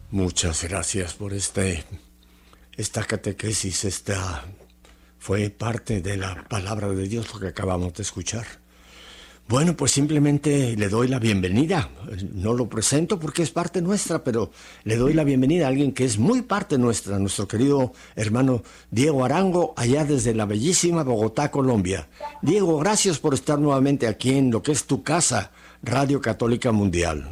Muchas gracias por esta catequesis, fue parte de la palabra de Dios lo que acabamos de escuchar. Bueno, pues simplemente le doy la bienvenida. No lo presento porque es parte nuestra, pero le doy la bienvenida a alguien que es muy parte nuestra, nuestro querido hermano Diego Arango, allá desde la bellísima Bogotá, Colombia. Diego, gracias por estar nuevamente aquí en lo que es tu casa, Radio Católica Mundial.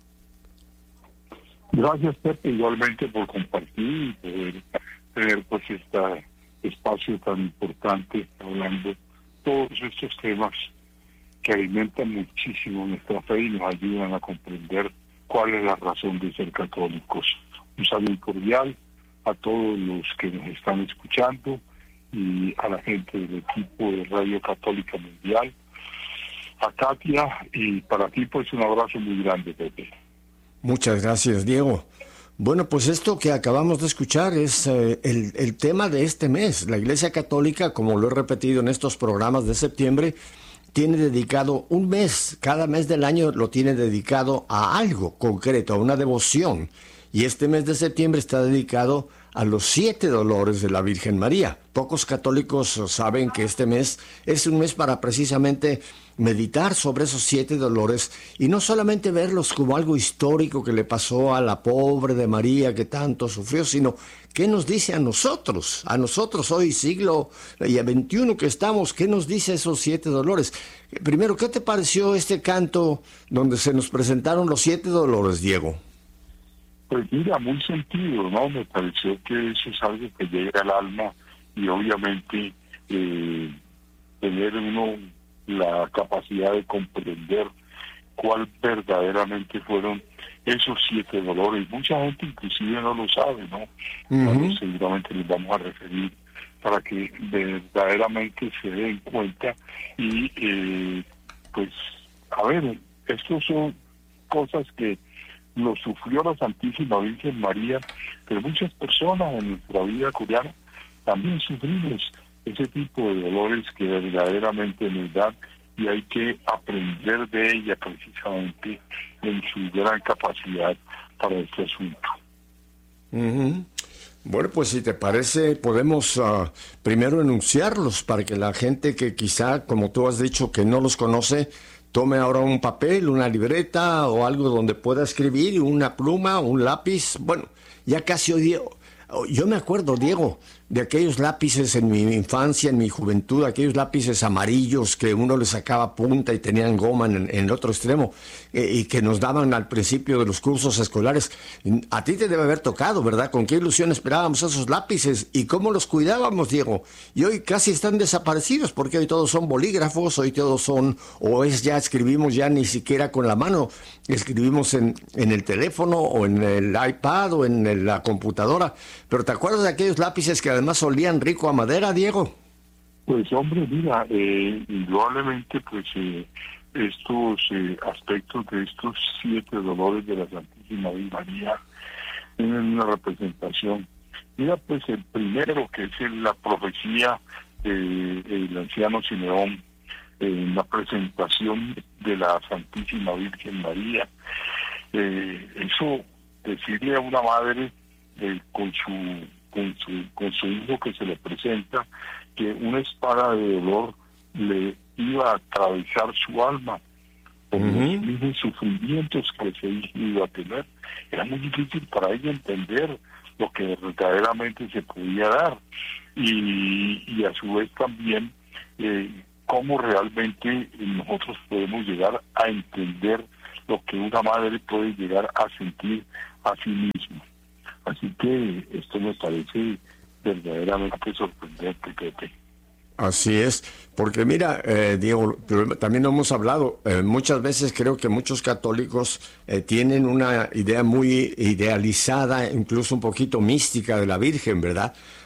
Gracias, Pepe, igualmente por compartir y poder tener pues este espacio tan importante hablando todos estos temas que alimentan muchísimo nuestra fe y nos ayudan a comprender cuál es la razón de ser católicos. Un saludo cordial a todos los que nos están escuchando y a la gente del equipo de Radio Católica Mundial, a Katia, y para ti pues un abrazo muy grande, Pepe. Muchas gracias, Diego. Bueno, pues esto que acabamos de escuchar es el tema de este mes. La Iglesia Católica, como lo he repetido en estos programas de septiembre, tiene dedicado un mes, cada mes del año lo tiene dedicado a algo concreto, a una devoción. Y este mes de septiembre está dedicado a los 7 dolores de la Virgen María. Pocos católicos saben que este mes es un mes para precisamente meditar sobre esos 7 dolores y no solamente verlos como algo histórico que le pasó a la pobre de María que tanto sufrió, sino qué nos dice a nosotros hoy, siglo XXI que estamos, qué nos dice esos 7 dolores. Primero, ¿qué te pareció este canto donde se nos presentaron los 7 dolores, Diego? Pues mira, muy sentido, ¿no? Me pareció que eso es algo que llega al alma y obviamente tener uno la capacidad de comprender cuál verdaderamente fueron esos 7 dolores. Mucha gente inclusive no lo sabe, ¿no? Bueno, seguramente les vamos a referir para que verdaderamente se den cuenta y pues, a ver, estos son cosas que lo sufrió la Santísima Virgen María, pero muchas personas en nuestra vida cotidiana también sufrimos ese tipo de dolores que verdaderamente nos dan y hay que aprender de ella precisamente en su gran capacidad para este asunto. Bueno, pues si te parece, podemos primero enunciarlos para que la gente que quizá, como tú has dicho, que no los conoce, tome ahora un papel, una libreta o algo donde pueda escribir, una pluma, un lápiz. Bueno, ya casi hoy, yo me acuerdo, Diego, de aquellos lápices en mi infancia, en mi juventud, aquellos lápices amarillos que uno le sacaba punta y tenían goma en el otro extremo y que nos daban al principio de los cursos escolares. A ti te debe haber tocado, ¿verdad? ¿Con qué ilusión esperábamos esos lápices y cómo los cuidábamos, Diego? Y hoy casi están desaparecidos porque hoy todos son bolígrafos, hoy todos son, ya escribimos ya ni siquiera con la mano, escribimos en el teléfono o en el iPad o en la computadora. Pero ¿te acuerdas de aquellos lápices que además olían rico a madera, Diego? Pues hombre, mira, indudablemente pues estos aspectos de estos 7 dolores de la Santísima Virgen María tienen una representación. Mira, pues el primero, que es la profecía del anciano Simeón, la presentación de la Santísima Virgen María. Eso, decirle a una madre con su hijo que se le presenta que una espada de dolor le iba a atravesar su alma por los mismos sufrimientos que ese hijo iba a tener. Era muy difícil para ella entender lo que verdaderamente se podía dar y a su vez también cómo realmente nosotros podemos llegar a entender lo que una madre puede llegar a sentir a sí misma. Así que esto me parece verdaderamente sorprendente, Pepe. Así es, porque mira, Diego, también hemos hablado, muchas veces creo que muchos católicos tienen una idea muy idealizada, incluso un poquito mística de la Virgen, ¿verdad?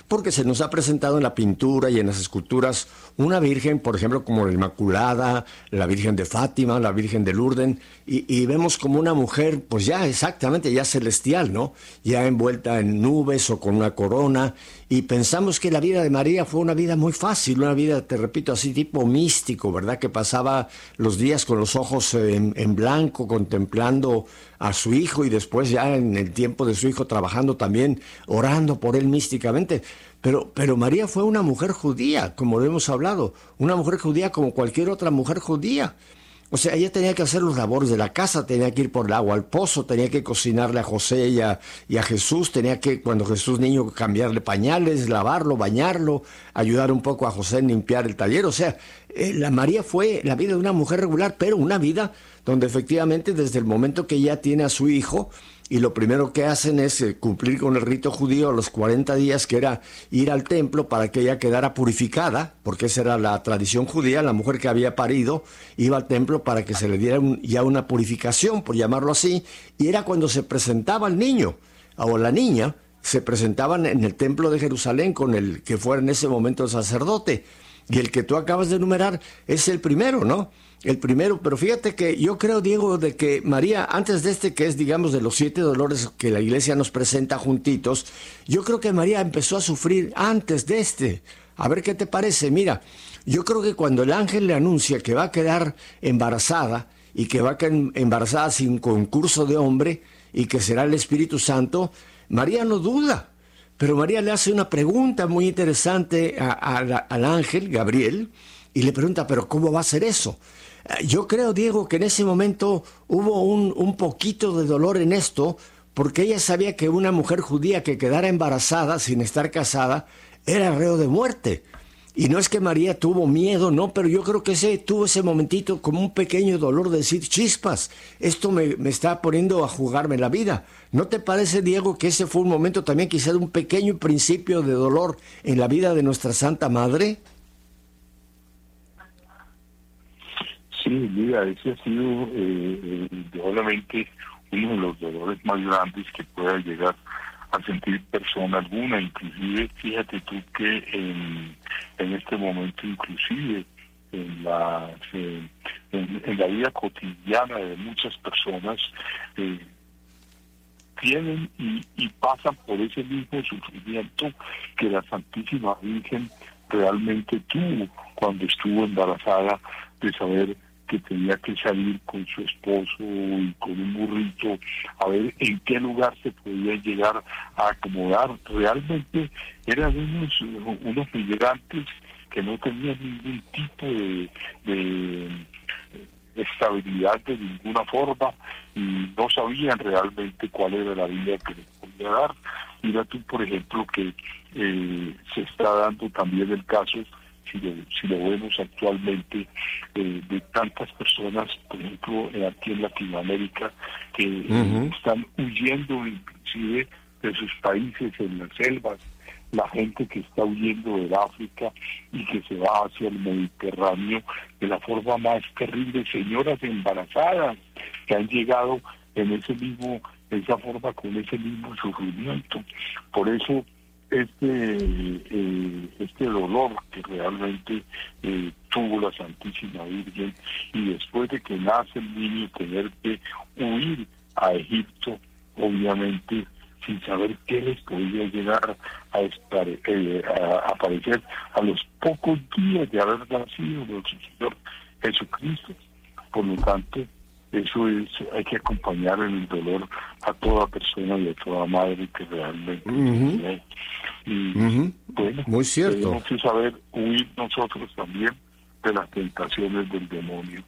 porque se nos ha presentado en la pintura y en las esculturas una Virgen, por ejemplo, como la Inmaculada, la Virgen de Fátima, la Virgen de Lourdes, y vemos como una mujer, pues ya exactamente, ya celestial, ¿no? Ya envuelta en nubes o con una corona, y pensamos que la vida de María fue una vida muy fácil, una vida, te repito, así tipo místico, ¿verdad? Que pasaba los días con los ojos en blanco, contemplando a su hijo, y después ya en el tiempo de su hijo trabajando también, orando por él místicamente. Pero María fue una mujer judía, como lo hemos hablado, una mujer judía como cualquier otra mujer judía. O sea, ella tenía que hacer los labores de la casa, tenía que ir por el agua al pozo, tenía que cocinarle a José y a Jesús, tenía que, cuando Jesús niño, cambiarle pañales, lavarlo, bañarlo, ayudar un poco a José en limpiar el taller. O sea, la María fue la vida de una mujer regular, pero una vida donde efectivamente desde el momento que ella tiene a su hijo, y lo primero que hacen es cumplir con el rito judío a los 40 días, que era ir al templo para que ella quedara purificada, porque esa era la tradición judía. La mujer que había parido iba al templo para que se le diera ya una purificación, por llamarlo así, y era cuando se presentaba el niño o la niña, se presentaban en el templo de Jerusalén con el que fuera en ese momento el sacerdote, y el que tú acabas de enumerar es el primero, ¿no? El primero, pero fíjate que yo creo, Diego, de que María, antes de este, que es, digamos, de los 7 dolores que la iglesia nos presenta juntitos, yo creo que María empezó a sufrir antes de este. A ver qué te parece. Mira, yo creo que cuando el ángel le anuncia que va a quedar embarazada, y que va a quedar embarazada sin concurso de hombre, y que será el Espíritu Santo, María no duda. Pero María le hace una pregunta muy interesante al ángel Gabriel, y le pregunta, ¿pero cómo va a ser eso? Yo creo, Diego, que en ese momento hubo un poquito de dolor en esto, porque ella sabía que una mujer judía que quedara embarazada sin estar casada era reo de muerte. Y no es que María tuvo miedo, no, pero yo creo que tuvo ese momentito como un pequeño dolor de decir, chispas, esto me está poniendo a jugarme la vida. ¿No te parece, Diego, que ese fue un momento también quizá de un pequeño principio de dolor en la vida de nuestra Santa Madre? Sí, mira, ese ha sido indudablemente uno de los dolores más grandes que pueda llegar a sentir persona alguna. Inclusive, fíjate tú que en este momento, inclusive en la vida cotidiana de muchas personas, tienen y pasan por ese mismo sufrimiento que la Santísima Virgen realmente tuvo cuando estuvo embarazada, de saber que tenía que salir con su esposo y con un burrito a ver en qué lugar se podía llegar a acomodar. Realmente eran unos migrantes que no tenían ningún tipo de estabilidad de ninguna forma, y no sabían realmente cuál era la vida que les podía dar. Mira tú, por ejemplo, que se está dando también el caso, si lo vemos actualmente, de tantas personas, por ejemplo, aquí en Latinoamérica, que están huyendo inclusive de sus países en las selvas, la gente que está huyendo del África y que se va hacia el Mediterráneo de la forma más terrible, señoras embarazadas que han llegado en esa forma, con ese mismo sufrimiento. Por eso este dolor que realmente tuvo la Santísima Virgen, y después de que nace el niño tener que huir a Egipto, obviamente sin saber qué les podía llegar a aparecer a los pocos días de haber nacido nuestro Señor Jesucristo. Por lo tanto, hay que acompañar en el dolor a toda persona y a toda madre que realmente tiene. Y bueno, muy cierto. Tenemos que saber huir nosotros también de las tentaciones del demonio.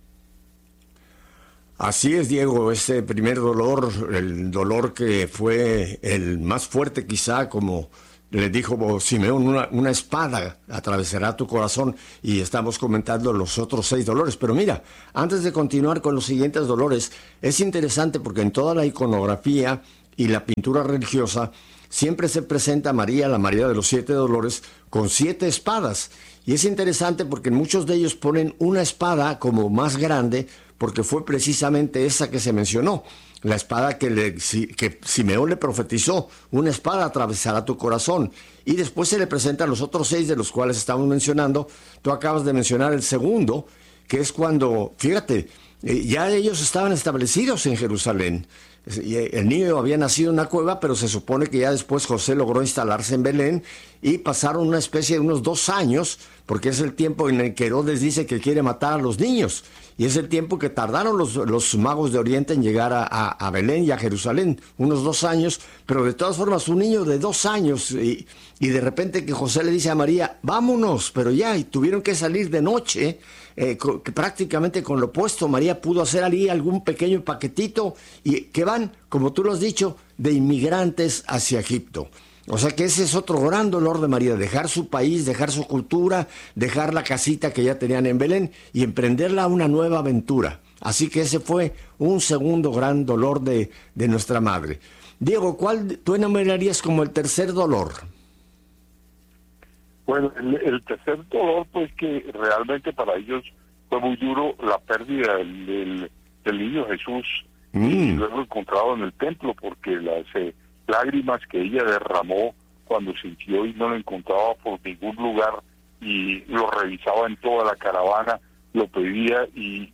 Así es, Diego, ese primer dolor, el dolor que fue el más fuerte quizá, como le dijo Simeón, una espada atravesará tu corazón, y estamos comentando los otros 6 dolores. Pero mira, antes de continuar con los siguientes dolores, es interesante porque en toda la iconografía y la pintura religiosa siempre se presenta a María, la María de los 7 dolores, con 7 espadas. Y es interesante porque en muchos de ellos ponen una espada como más grande, porque fue precisamente esa que se mencionó. la espada que Simeón le profetizó, una espada atravesará tu corazón. Y después se le presentan los otros 6 de los cuales estamos mencionando. Tú acabas de mencionar el segundo, que es cuando, fíjate, ya ellos estaban establecidos en Jerusalén. El niño había nacido en una cueva, pero se supone que ya después José logró instalarse en Belén y pasaron una especie de unos 2 años, porque es el tiempo en el que Herodes dice que quiere matar a los niños, y es el tiempo que tardaron los magos de Oriente en llegar a Belén y a Jerusalén, unos 2 años, pero de todas formas un niño de 2 años, y de repente que José le dice a María, vámonos, pero ya, y tuvieron que salir de noche, que prácticamente con lo puesto. María pudo hacer allí algún pequeño paquetito, y que van, como tú lo has dicho, de inmigrantes hacia Egipto. O sea que ese es otro gran dolor de María, dejar su país, dejar su cultura, dejar la casita que ya tenían en Belén y emprenderla una nueva aventura. Así que ese fue un segundo gran dolor de nuestra madre. Diego, ¿cuál tú enumerarías como el tercer dolor? Bueno, el tercer dolor, pues que realmente para ellos fue muy duro la pérdida del niño Jesús, y luego encontrado en el templo, porque las lágrimas que ella derramó cuando sintió y no lo encontraba por ningún lugar, y lo revisaba en toda la caravana, lo pedía y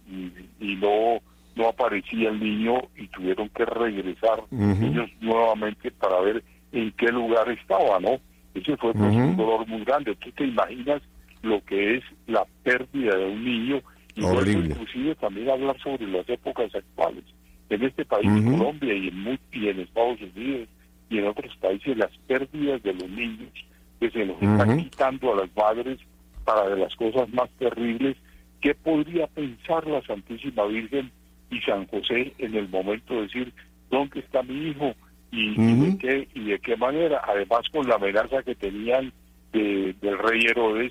no aparecía el niño, y tuvieron que regresar ellos nuevamente para ver en qué lugar estaba, ¿no? Ese fue pues, un dolor muy grande. Tú te imaginas lo que es la pérdida de un niño, y luego inclusive también hablar sobre las épocas actuales. En este país, en Colombia y en Estados Unidos y en otros países, las pérdidas de los niños que se nos están quitando a las madres para de las cosas más terribles. ¿Qué podría pensar la Santísima Virgen y San José en el momento de decir, ¿dónde está mi hijo? ¿Y de qué manera? Además, con la amenaza que tenían del rey Herodes,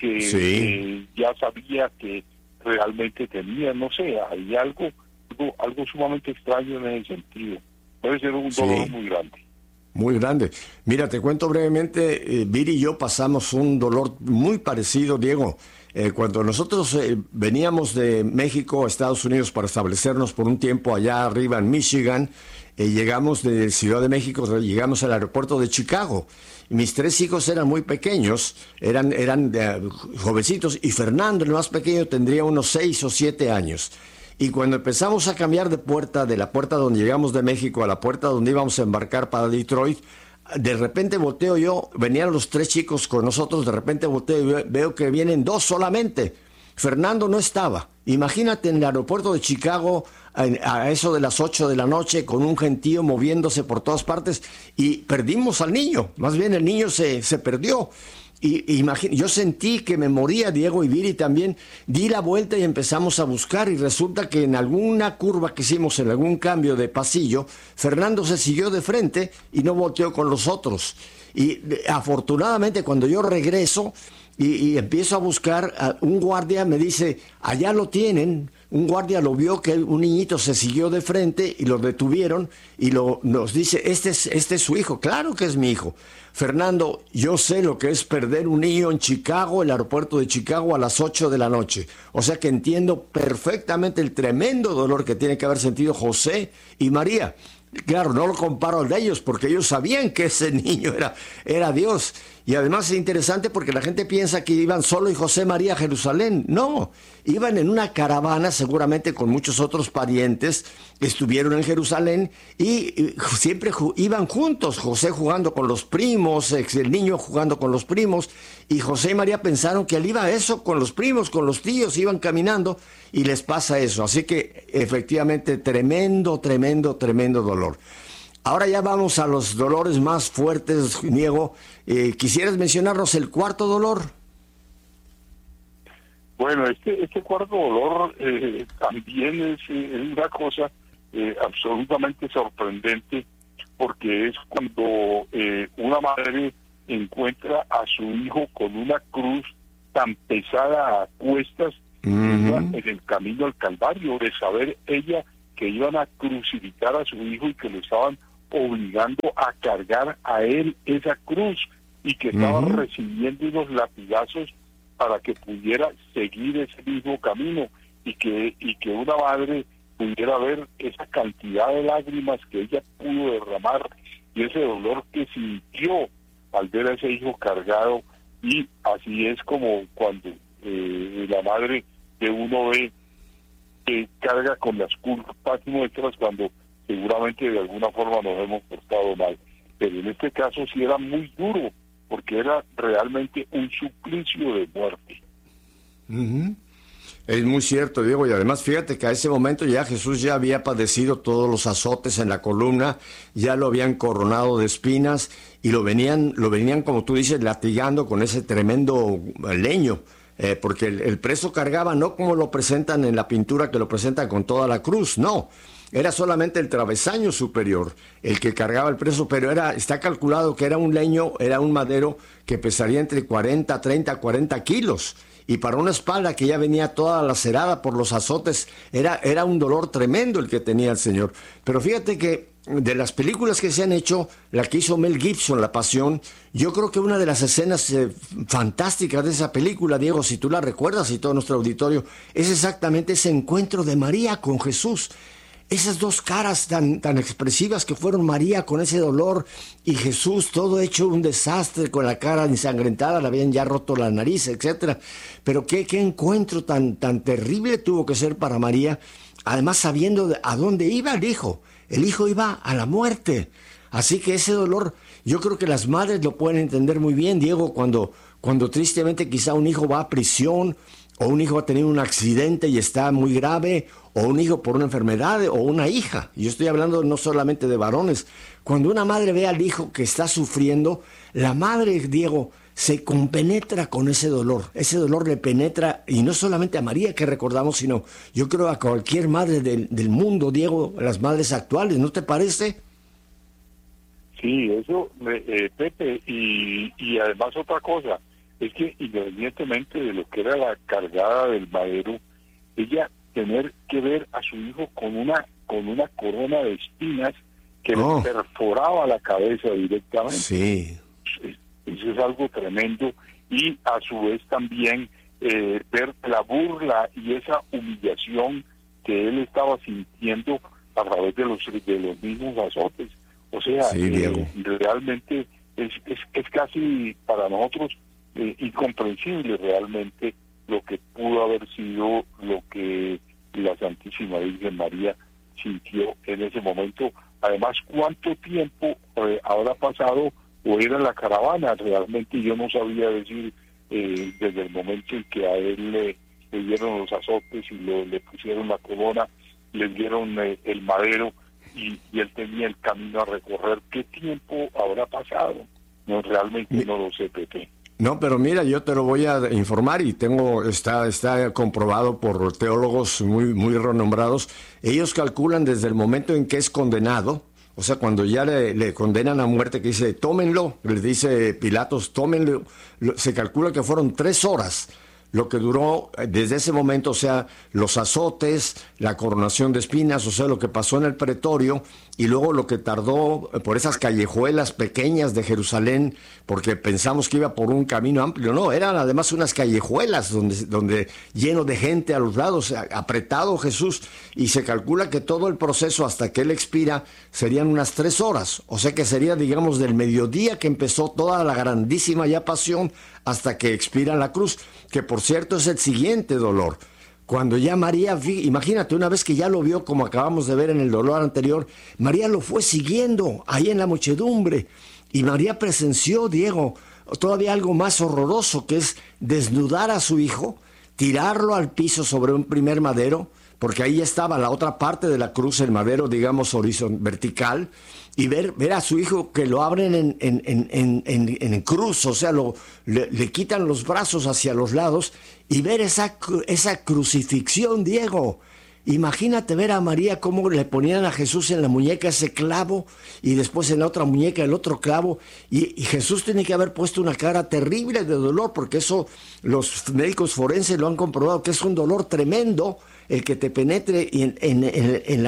que ya sabía que realmente tenía, no sé, hay algo sumamente extraño en ese sentido. Puede ser un dolor muy grande. Muy grande. Mira, te cuento brevemente, Viri y yo pasamos un dolor muy parecido, Diego. Cuando nosotros veníamos de México a Estados Unidos para establecernos por un tiempo allá arriba en Michigan, llegamos de Ciudad de México, llegamos al aeropuerto de Chicago. Mis 3 hijos eran muy pequeños, eran jovencitos, y Fernando, el más pequeño, tendría unos 6 o 7 años. Y cuando empezamos a cambiar de puerta, de la puerta donde llegamos de México a la puerta donde íbamos a embarcar para Detroit, de repente volteo yo, venían los 3 chicos con nosotros, de repente volteo y veo que vienen 2 solamente. Fernando no estaba. Imagínate en el aeropuerto de Chicago a eso de las 8 de la noche, con un gentío moviéndose por todas partes, y perdimos al niño. Más bien el niño se perdió. Y yo sentí que me moría, Diego y Viri también. Di la vuelta y empezamos a buscar, y resulta que en alguna curva que hicimos, en algún cambio de pasillo, Fernando se siguió de frente y no volteó con los otros. Y afortunadamente, cuando yo regreso y empiezo a buscar, un guardia me dice, allá lo tienen. Un guardia lo vio, que un niñito se siguió de frente, y lo detuvieron, y nos dice, este es su hijo. Claro que es mi hijo. Fernando, yo sé lo que es perder un niño en Chicago, el aeropuerto de Chicago, a las 8 de la noche. O sea que entiendo perfectamente el tremendo dolor que tiene que haber sentido José y María. Claro, no lo comparo al de ellos, porque ellos sabían que ese niño era Dios. Y además es interesante porque la gente piensa que iban solo y José María a Jerusalén. No, iban en una caravana, seguramente con muchos otros parientes, estuvieron en Jerusalén, y siempre iban juntos, José jugando con los primos, el niño jugando con los primos, y José y María pensaron que él iba a eso con los primos, con los tíos, iban caminando, y les pasa eso. Así que efectivamente tremendo dolor. Ahora ya vamos a los dolores más fuertes, Diego. ¿Quisieras mencionarnos el cuarto dolor? Bueno, este cuarto dolor también es una cosa absolutamente sorprendente, porque es cuando una madre encuentra a su hijo con una cruz tan pesada a cuestas en el camino al Calvario, de saber ella que iban a crucificar a su hijo y que lo estaban obligando a cargar a él esa cruz, y que estaba recibiendo unos latigazos para que pudiera seguir ese mismo camino, y que una madre pudiera ver esa cantidad de lágrimas que ella pudo derramar y ese dolor que sintió al ver a ese hijo cargado. Y así es como cuando la madre de uno ve que carga con las culpas nuestras cuando seguramente de alguna forma nos hemos portado mal. Pero en este caso sí era muy duro, porque era realmente un suplicio de muerte. Uh-huh. Es muy cierto, Diego, y además fíjate que a ese momento ya Jesús ya había padecido todos los azotes en la columna, ya lo habían coronado de espinas y lo venían, como tú dices, latigando con ese tremendo leño, porque el preso cargaba no como lo presentan en la pintura, que lo presentan con toda la cruz, no. Era solamente el travesaño superior el que cargaba el preso, pero está calculado que era un leño, era un madero que pesaría entre 40, 30, 40 kilos. Y para una espalda que ya venía toda lacerada por los azotes, era un dolor tremendo el que tenía el Señor. Pero fíjate que de las películas que se han hecho, la que hizo Mel Gibson, La Pasión, yo creo que una de las escenas fantásticas de esa película, Diego, si tú la recuerdas y todo nuestro auditorio, es exactamente ese encuentro de María con Jesús. Esas dos caras tan expresivas que fueron María con ese dolor y Jesús todo hecho un desastre, con la cara ensangrentada, le habían ya roto la nariz, etcétera. Pero qué encuentro tan terrible tuvo que ser para María, además sabiendo a dónde iba el hijo. El hijo iba a la muerte. Así que ese dolor, yo creo que las madres lo pueden entender muy bien, Diego, cuando tristemente quizá un hijo va a prisión, o un hijo ha tenido un accidente y está muy grave, o un hijo por una enfermedad, o una hija. Yo estoy hablando no solamente de varones. Cuando una madre ve al hijo que está sufriendo, la madre, Diego, se compenetra con ese dolor. Ese dolor le penetra, y no solamente a María que recordamos, sino yo creo a cualquier madre del mundo, Diego, las madres actuales, ¿no te parece? Sí, eso, Pepe, y además otra cosa, es que independientemente de lo que era la cargada del madero, ella tener que ver a su hijo con una corona de espinas que le perforaba la cabeza directamente. Sí. Eso es algo tremendo, y a su vez también ver la burla y esa humillación que él estaba sintiendo a través de los mismos azotes. O sea, sí, realmente es casi para nosotros incomprensible realmente lo que pudo haber sido lo que la Santísima Virgen María sintió en ese momento. Además, ¿cuánto tiempo habrá pasado o era la caravana? Realmente yo no sabía decir desde el momento en que a él le dieron los azotes y le pusieron la corona, le dieron el madero y él tenía el camino a recorrer. ¿Qué tiempo habrá pasado? No, realmente no lo sé, Pepe. No, pero mira, yo te lo voy a informar y está comprobado por teólogos muy renombrados. Ellos calculan desde el momento en que es condenado, o sea, cuando ya le condenan a muerte, que dice, tómenlo, les dice Pilatos, tómenlo, se calcula que fueron 3 horas lo que duró desde ese momento, o sea, los azotes, la coronación de espinas, o sea, lo que pasó en el pretorio, y luego lo que tardó por esas callejuelas pequeñas de Jerusalén, porque pensamos que iba por un camino amplio. No, eran además unas callejuelas donde lleno de gente a los lados, apretado Jesús, y se calcula que todo el proceso hasta que él expira serían unas 3 horas, o sea que sería, digamos, del mediodía que empezó toda la grandísima ya pasión hasta que expira en la cruz, que por cierto es el siguiente dolor. Cuando ya María, imagínate, una vez que ya lo vio, como acabamos de ver en el dolor anterior, María lo fue siguiendo ahí en la muchedumbre, y María presenció, Diego, todavía algo más horroroso, que es desnudar a su hijo, tirarlo al piso sobre un primer madero, porque ahí estaba la otra parte de la cruz, el madero, digamos, vertical, y ver a su hijo que lo abren en cruz, o sea, le quitan los brazos hacia los lados, y ver esa crucifixión, Diego. Imagínate ver a María cómo le ponían a Jesús en la muñeca ese clavo, y después en la otra muñeca el otro clavo, y Jesús tiene que haber puesto una cara terrible de dolor, porque eso los médicos forenses lo han comprobado, que es un dolor tremendo el que te penetre en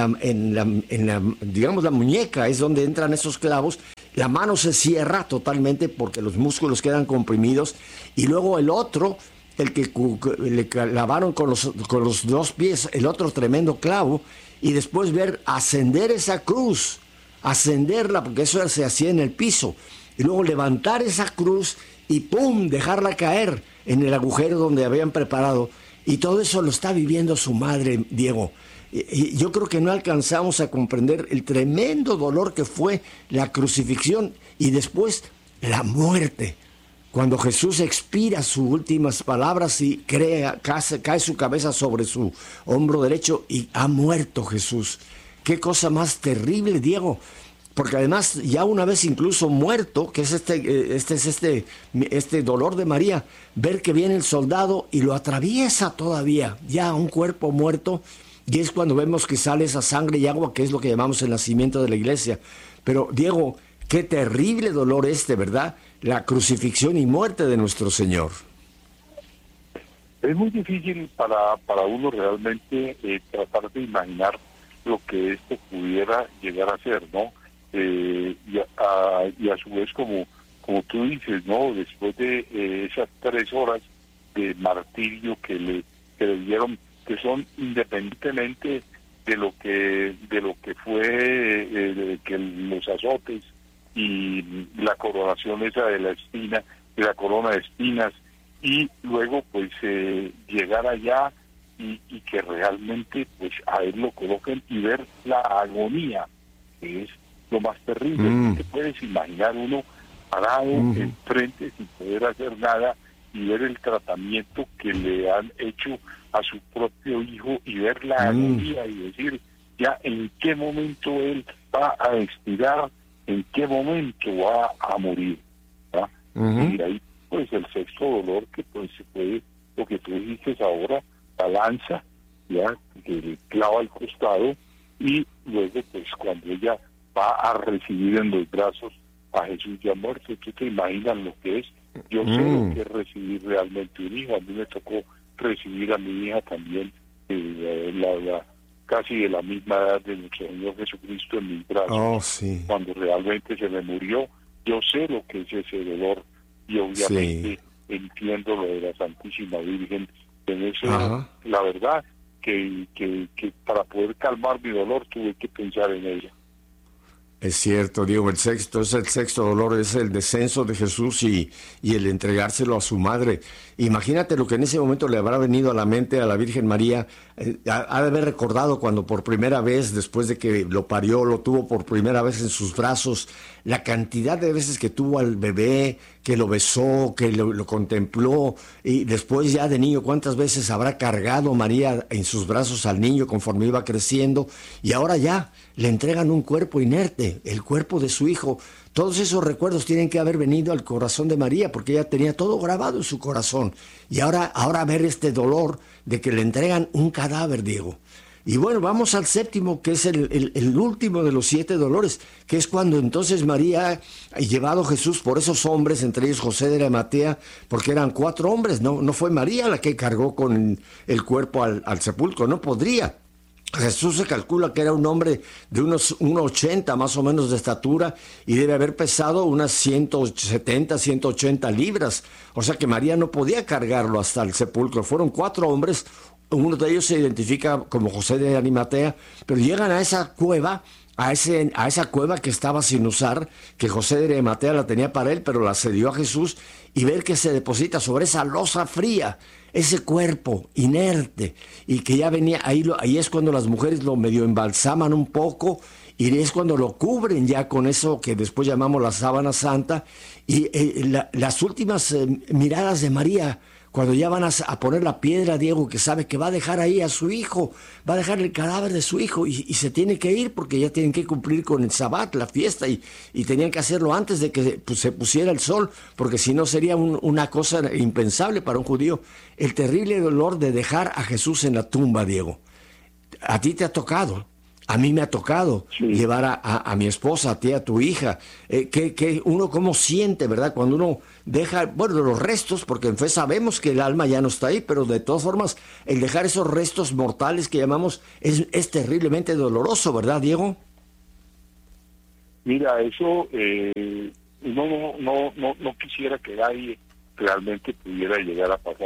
la digamos, la muñeca, es donde entran esos clavos. La mano se cierra totalmente porque los músculos quedan comprimidos, y luego el otro el que le clavaron con los dos pies el otro tremendo clavo, y después ver ascender esa cruz, ascenderla, porque eso se hacía en el piso, y luego levantar esa cruz y ¡pum!, dejarla caer en el agujero donde habían preparado. Y todo eso lo está viviendo su madre, Diego. Y yo creo que no alcanzamos a comprender el tremendo dolor que fue la crucifixión y después la muerte. Cuando Jesús expira sus últimas palabras y cae su cabeza sobre su hombro derecho y ha muerto Jesús. Qué cosa más terrible, Diego. Porque además, ya una vez incluso muerto, que es este dolor de María, ver que viene el soldado y lo atraviesa todavía, ya un cuerpo muerto, y es cuando vemos que sale esa sangre y agua, que es lo que llamamos el nacimiento de la iglesia. Pero, Diego, qué terrible dolor ¿verdad? La crucifixión y muerte de nuestro Señor. Es muy difícil para uno realmente tratar de imaginar lo que esto pudiera llegar a ser, ¿no? Y a su vez, como tú dices, ¿no? Después de esas 3 horas de martirio que le dieron, que son independientemente de lo que fue que los azotes y la coronación esa de la espina, de la corona de espinas, y luego pues llegar allá y que realmente pues a él lo coloquen y ver la agonía, que es lo más terrible. No te puedes imaginar uno parado enfrente sin poder hacer nada y ver el tratamiento que le han hecho a su propio hijo y ver la agonía y decir ya en qué momento él va a expirar, en qué momento va a morir, ¿va? Y ahí pues el sexto dolor, que pues se puede, lo que tú dijiste ahora, la lanza, ya que le clava al costado, y luego pues cuando ella va a recibir en los brazos a Jesús ya muerto. Tú te imaginas lo que es. Yo sé lo que es recibir realmente un hijo. A mí me tocó recibir a mi hija también, casi de la misma edad de nuestro Señor Jesucristo, en mis brazos. Cuando realmente se me murió, yo sé lo que es ese dolor, y obviamente entiendo lo de la Santísima Virgen. En eso, la verdad, que para poder calmar mi dolor tuve que pensar en ella. Es cierto, Diego, el sexto dolor, es el descenso de Jesús y el entregárselo a su madre. Imagínate lo que en ese momento le habrá venido a la mente a la Virgen María. Ha de haber recordado cuando por primera vez, después de que lo parió, lo tuvo por primera vez en sus brazos, la cantidad de veces que tuvo al bebé, que lo besó, que lo contempló, y después ya de niño, cuántas veces habrá cargado María en sus brazos al niño conforme iba creciendo, y ahora ya le entregan un cuerpo inerte, el cuerpo de su hijo. Todos esos recuerdos tienen que haber venido al corazón de María, porque ella tenía todo grabado en su corazón. Y ahora ver este dolor de que le entregan un cadáver, Diego. Y bueno, vamos al séptimo, que es el último de los 7 dolores, que es cuando entonces María ha llevado a Jesús por esos hombres, entre ellos José de Arimatea, porque eran 4 hombres, no fue María la que cargó con el cuerpo al sepulcro, no podría. Jesús se calcula que era un hombre de unos 1,80 más o menos de estatura y debe haber pesado unas 170, 180 libras. O sea que María no podía cargarlo hasta el sepulcro. Fueron 4 hombres, uno de ellos se identifica como José de Arimatea, pero llegan a esa cueva, a esa cueva que estaba sin usar, que José de Arimatea la tenía para él, pero la cedió a Jesús, y ver que se deposita sobre esa losa fría ese cuerpo inerte, y que ya venía, ahí es cuando las mujeres lo medio embalsaman un poco, y es cuando lo cubren ya con eso que después llamamos la sábana santa, y las últimas miradas de María, cuando ya van a poner la piedra, Diego, que sabe que va a dejar ahí a su hijo, va a dejar el cadáver de su hijo, y se tiene que ir porque ya tienen que cumplir con el Sabbat, la fiesta, y tenían que hacerlo antes de que se pusiera el sol, porque si no sería una cosa impensable para un judío. El terrible dolor de dejar a Jesús en la tumba, Diego. A ti te ha tocado. A mí me ha tocado llevar a mi esposa, a ti, a tu hija. Que uno cómo siente, ¿verdad? Cuando uno deja, los restos, porque en fe sabemos que el alma ya no está ahí, pero de todas formas, el dejar esos restos mortales que llamamos es terriblemente doloroso, ¿verdad, Diego? Mira, eso uno no quisiera que nadie realmente pudiera llegar a pasar.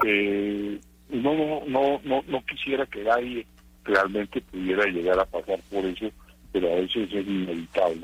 No quisiera que nadie realmente pudiera llegar a pasar por eso, pero a veces es inevitable.